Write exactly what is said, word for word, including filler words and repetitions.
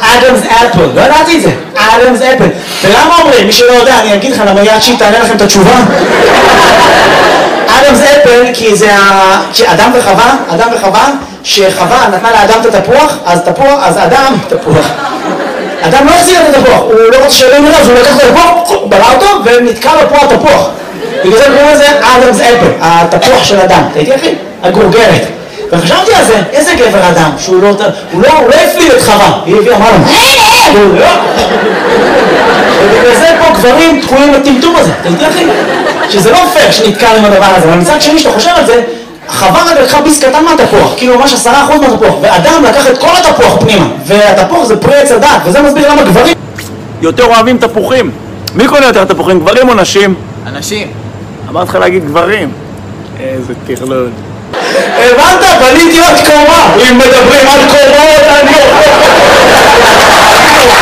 אדמס אפל, לא ידעתי את זה, אדמס אפל. ולמה אומרים? מי שלא יודע, אני אגיד לך, למה יד שיט תענה לכם את התשובה? אדמס אפל, כי זה אדם וחווה, אדם וחווה, שחווה נתנה לאדם את התפוח, אז תפוח, אז אדם, תפוח. אדם לא החזיר את התפוח, הוא לא רוצה שאלה מראה, אז הוא לקח את התפוח, ברא אותו, ונתקע לו פה התפוח. בגלל זה קוראים לזה אדמס אפל, התפוח של אדם, אתה איתי אחי? הגורגרת. וחשבתי על זה, איזה גבר אדם, שהוא לא, הוא לא, הוא לא הפליל את חווה, היא הביאה, אמרה לו, הוא לא. ובגלל זה פה גברים תקועים לטמטום הזה, אתה איתי אחי? שזה לא פייר שנתקע עם הדבר הזה, אבל מצד שני שאתה חושב על זה, חווה רק לקחה ביס קטן מהתפוח, כאילו ממש עשרה אחוז מהתפוח, ואדם לקח את כל התפוח פנימה, והתפוח זה פרי עץ הדעת, וזה מסביר למה גברים יותר אוהבים תפוחים. מי קונה יותר תפוחים, גברים או נשים? אנשים. אמרת לך להגיד גברים. איזה תכלול. הבנת? בניתי עוד קומה, אם מדברים על קומות אני...